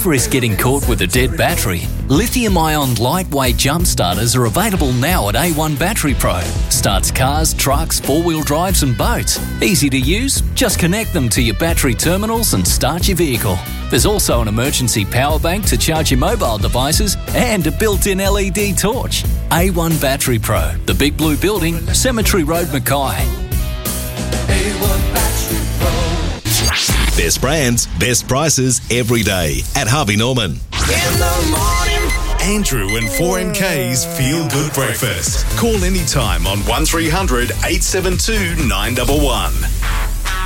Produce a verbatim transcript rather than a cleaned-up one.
Don't risk getting caught with a dead battery. Lithium-ion lightweight jump starters are available now at A one Battery Pro. Starts cars, trucks, four-wheel drives and boats. Easy to use, just connect them to your battery terminals and start your vehicle. There's also an emergency power bank to charge your mobile devices and a built-in L E D torch. A one Battery Pro, the Big Blue Building, Cemetery Road, Mackay. A one Battery Pro. Best brands, best prices every day at Harvey Norman. In the morning. Andrew and four M K's Feel Good Breakfast. Call anytime on one three hundred eight seven two nine one one.